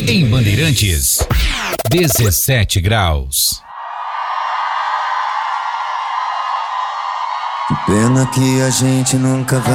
Em Bandeirantes, 17 graus. Que pena que a gente nunca vai